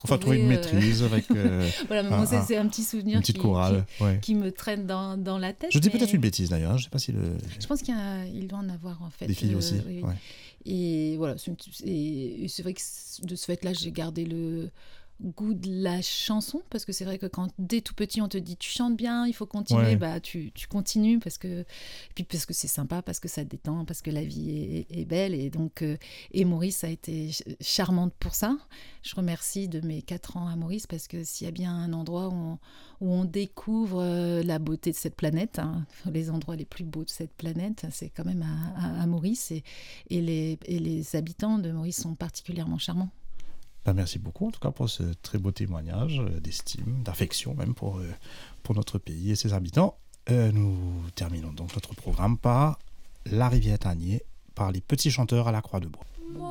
Enfin, trouver une maîtrise avec voilà, mais c'est un petit souvenir une petite chorale, qui me traîne dans la tête. Je dis peut-être une bêtise d'ailleurs, je ne sais pas si Je pense qu'il doit en avoir en fait. Des filles aussi, oui. ouais. Et voilà, et c'est vrai que de ce fait-là, j'ai gardé le goût de la chanson, parce que c'est vrai que quand dès tout petit on te dit tu chantes bien, il faut continuer, Ouais. bah tu continues parce que c'est sympa, parce que ça détend, parce que la vie est belle, et donc et Maurice a été charmante pour ça. Je remercie de mes 4 ans à Maurice, parce que s'il y a bien un endroit où on découvre la beauté de cette planète, hein, les endroits les plus beaux de cette planète, c'est quand même à Maurice, et les habitants de Maurice sont particulièrement charmants. Merci beaucoup en tout cas pour ce très beau témoignage d'estime, d'affection même pour notre pays et ses habitants. Nous terminons donc notre programme par La Rivière Tanier, par les petits chanteurs à la Croix de Bois.